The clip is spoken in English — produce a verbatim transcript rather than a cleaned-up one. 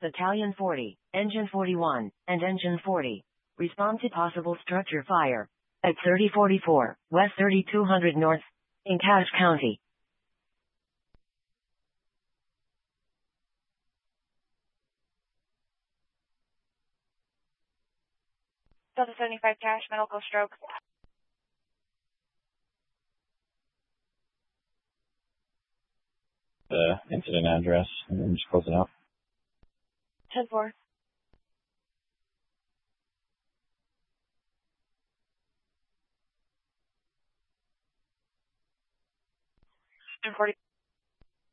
Battalion forty, Engine forty-one, and Engine forty. Respond to possible structure fire at thirty forty-four, West thirty-two hundred North, in Cache County. Delta seventy-five Cache, medical stroke. The incident address, and then just close it out. ten four. ten forty.